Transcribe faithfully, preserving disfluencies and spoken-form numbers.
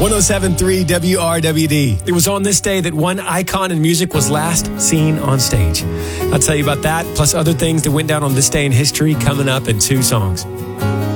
one oh seven point three W R W D. It was on this day that one icon in music was last seen on stage. I'll tell you about that, plus other things that went down on this day in history coming up in two songs.